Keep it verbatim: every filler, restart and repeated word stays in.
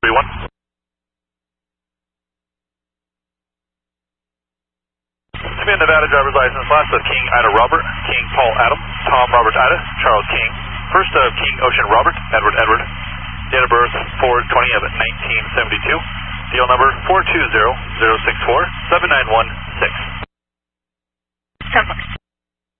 three one. To be a Nevada driver's license, last of King Ida Robert, King Paul Adam, Tom Robert Ida, Charles King, first of King Ocean Robert, Edward Edward, date of birth four twenty of nineteen seventy-two, deal number four two zero zero six four seven nine one six.